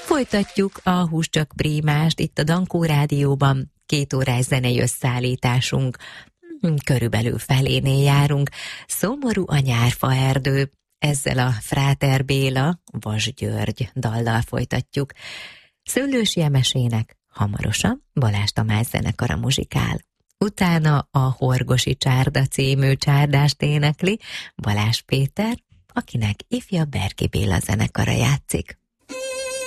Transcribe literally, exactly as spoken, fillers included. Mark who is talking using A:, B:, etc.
A: Folytatjuk a Húscsak Prímást itt a Dankó Rádióban. Két órás zenei összeállításunk. Körülbelül felénél járunk. Szomorú a nyárfa erdő. Ezzel a Fráter Béla, Vas György dallal folytatjuk. Szőlősi Emesének hamarosan Balázs Tamás zenekara muzsikál. Utána a Horgosi Csárda című csárdást énekli Balázs Péter, akinek ifjabb Berki Béla zenekara játszik.